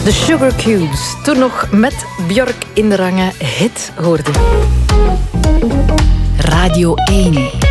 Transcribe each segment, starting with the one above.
De Sugar Cubes, toen nog met Björk in de rangen, hit hoorde. Radio 1.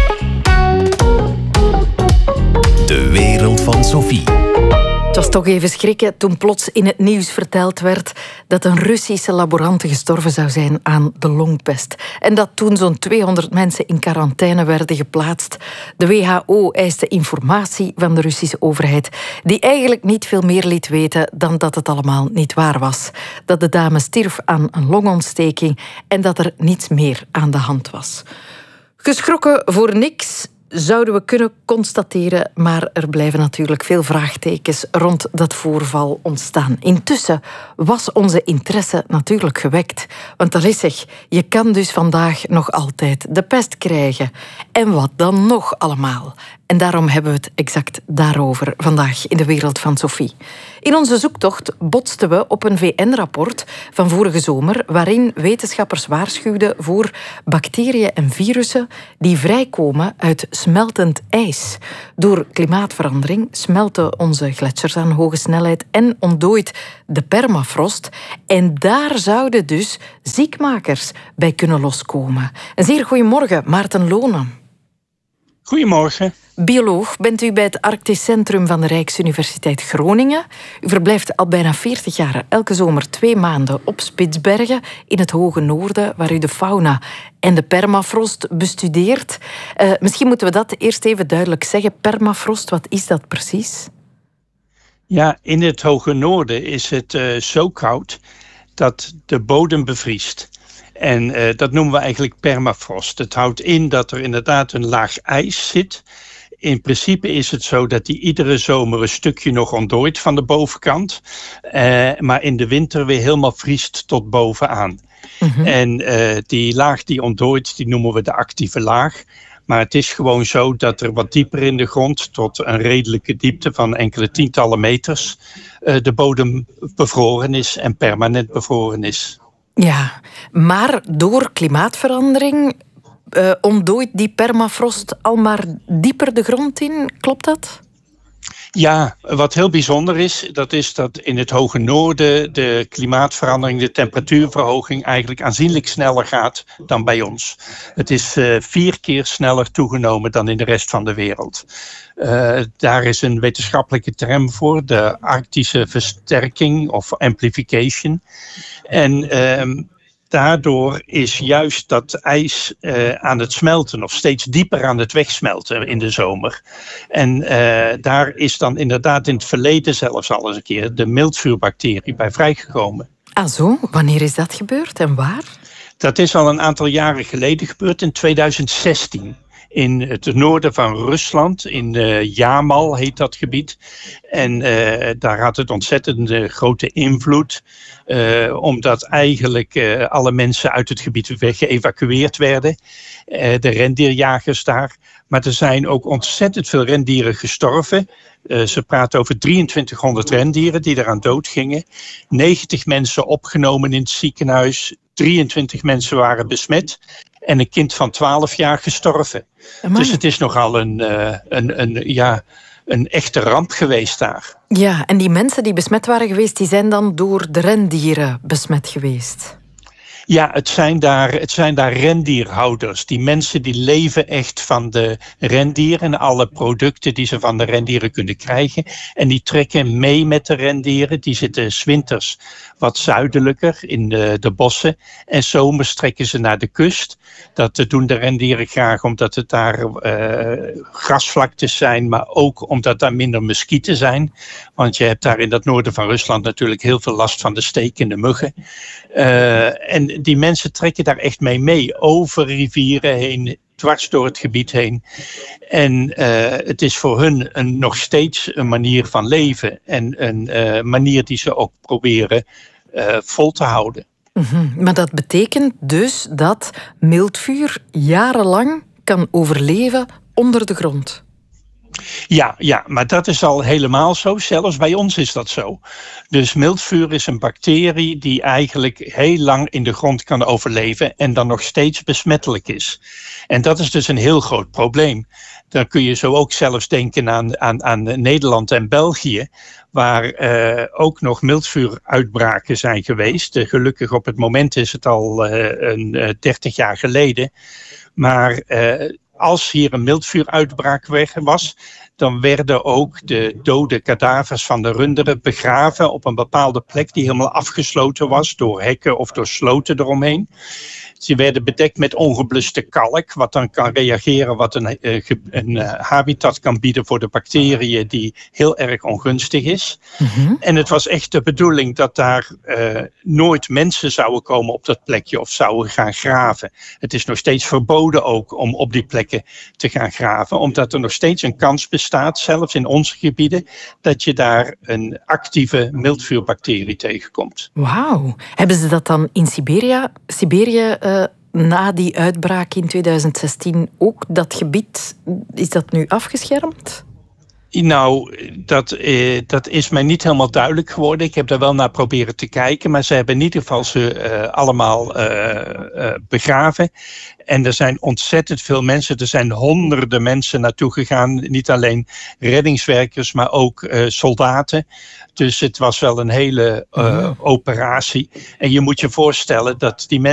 De wereld van Sophie. Het was toch even schrikken toen plots in het nieuws verteld werd dat een Russische laborante gestorven zou zijn aan de longpest. En dat toen zo'n 200 mensen in quarantaine werden geplaatst. De WHO eiste informatie van de Russische overheid, die eigenlijk niet veel meer liet weten dan dat het allemaal niet waar was. Dat de dame stierf aan een longontsteking en dat er niets meer aan de hand was. Geschrokken voor niks, zouden we kunnen constateren, maar er blijven natuurlijk veel vraagtekens rond dat voorval ontstaan. Intussen was onze interesse natuurlijk gewekt. Want dat is zeg, je kan dus vandaag nog altijd de pest krijgen. En wat dan nog allemaal? En daarom hebben we het exact daarover vandaag in de wereld van Sophie. In onze zoektocht botsten we op een VN-rapport van vorige zomer waarin wetenschappers waarschuwden voor bacteriën en virussen die vrijkomen uit smeltend ijs. Door klimaatverandering smelten onze gletsjers aan hoge snelheid en ontdooit de permafrost. En daar zouden dus ziekmakers bij kunnen loskomen. Een zeer goedemorgen, Maarten Lonen. Goedemorgen. Bioloog bent u bij het Arctisch Centrum van de Rijksuniversiteit Groningen. U verblijft al bijna 40 jaar elke zomer 2 maanden op Spitsbergen in het hoge noorden, waar u de fauna en de permafrost bestudeert. Misschien moeten we dat eerst even duidelijk zeggen. Permafrost, wat is dat precies? Ja, in het hoge noorden is het zo koud dat de bodem bevriest. En dat noemen we eigenlijk permafrost. Het houdt in dat er inderdaad een laag ijs zit. In principe is het zo dat die iedere zomer een stukje nog ontdooit van de bovenkant. Maar in de winter weer helemaal vriest tot bovenaan. Mm-hmm. En die laag die ontdooit, die noemen we de actieve laag. Maar het is gewoon zo dat er wat dieper in de grond, tot een redelijke diepte van enkele tientallen meters, de bodem bevroren is en permanent bevroren is. Ja, maar door klimaatverandering ontdooit die permafrost al maar dieper de grond in, klopt dat? Ja, wat heel bijzonder is, dat is dat in het hoge noorden de klimaatverandering, de temperatuurverhoging eigenlijk aanzienlijk sneller gaat dan bij ons. Het is 4 keer sneller toegenomen dan in de rest van de wereld. Daar is een wetenschappelijke term voor, de arctische versterking of amplification. En daardoor is juist dat ijs aan het smelten of steeds dieper aan het wegsmelten in de zomer. En daar is dan inderdaad in het verleden zelfs al eens een keer de miltvuurbacterie bij vrijgekomen. Ah zo, wanneer is dat gebeurd en waar? Dat is al een aantal jaren geleden gebeurd, in 2016. In het noorden van Rusland, in Jamal heet dat gebied. En daar had het ontzettend grote invloed. Omdat eigenlijk alle mensen uit het gebied geëvacueerd werden. De rendierjagers daar. Maar er zijn ook ontzettend veel rendieren gestorven. Ze praten over 2300 rendieren die eraan dood gingen. 90 mensen opgenomen in het ziekenhuis. 23 mensen waren besmet. En een kind van 12 jaar gestorven. Amai. Dus het is nogal een echte ramp geweest daar. Ja, en die mensen die besmet waren geweest, die zijn dan door de rendieren besmet geweest? Ja, het zijn daar rendierhouders. Die mensen die leven echt van de rendieren en alle producten die ze van de rendieren kunnen krijgen. En die trekken mee met de rendieren. Die zitten 's winters wat zuidelijker in de bossen. En zomers trekken ze naar de kust. Dat doen de rendieren graag omdat het daar grasvlaktes zijn. Maar ook omdat daar minder muskieten zijn. Want je hebt daar in dat noorden van Rusland natuurlijk heel veel last van de stekende muggen. En die mensen trekken daar echt mee over rivieren heen, dwars door het gebied heen. En het is voor hun nog steeds een manier van leven en een manier die ze ook proberen vol te houden. Mm-hmm. Maar dat betekent dus dat miltvuur jarenlang kan overleven onder de grond? Ja, maar dat is al helemaal zo. Zelfs bij ons is dat zo. Dus miltvuur is een bacterie die eigenlijk heel lang in de grond kan overleven en dan nog steeds besmettelijk is. En dat is dus een heel groot probleem. Dan kun je zo ook zelfs denken aan Nederland en België, waar ook nog miltvuuruitbraken zijn geweest. Gelukkig op het moment is het al 30 jaar geleden. Maar als hier een miltvuuruitbraak was, dan werden ook de dode kadavers van de runderen begraven op een bepaalde plek die helemaal afgesloten was door hekken of door sloten eromheen. Ze werden bedekt met ongebluste kalk, wat dan kan reageren, wat een habitat kan bieden voor de bacteriën die heel erg ongunstig is. Mm-hmm. En het was echt de bedoeling dat daar nooit mensen zouden komen op dat plekje of zouden gaan graven. Het is nog steeds verboden ook om op die plekken te gaan graven, omdat er nog steeds een kans bestaat, zelfs in onze gebieden, dat je daar een actieve miltvuurbacterie tegenkomt. Wauw. Hebben ze dat dan in Siberië na die uitbraak in 2016 ook, dat gebied, is dat nu afgeschermd? Nou, dat is mij niet helemaal duidelijk geworden. Ik heb daar wel naar proberen te kijken, maar ze hebben in ieder geval ze allemaal begraven. En er zijn ontzettend veel mensen, er zijn honderden mensen naartoe gegaan. Niet alleen reddingswerkers, maar ook soldaten. Dus het was wel een hele operatie. En je moet je voorstellen dat die mensen